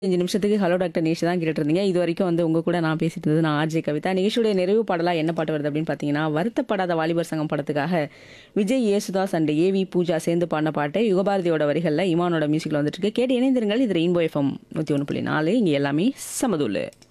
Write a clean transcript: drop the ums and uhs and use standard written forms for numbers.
5 நிமிஷத்துக்கு hello doctor நிகழ்ச்சி தான் கேட்டுட்டு இருந்தீங்க. இது வரைக்கும் வந்து உங்க கூட நான் பேசிட்டு இருந்தது நான் ஆர்ஜே கவிதா. நிகழ்ச்சியுடைய நிறைவு பாடலா என்ன பாட்டு வருது அப்படின்னு பார்த்தீங்கன்னா, வருத்தப்படாத வாலிபர் சங்கம் படத்துக்காக விஜய், யேசுதாஸ் அண்ட் ஏவி பூஜா சேர்ந்து பாடின பாட்டு யுகபாரதியோட வரிகள்ல இமானோட மியூசிக்ல வந்துட்டு இருக்கு. கேட்டு இணைந்திருங்கள். இது ரெயின்போ எஃப்எம் 101.4. இங்க எல்லாமே சமதூளு.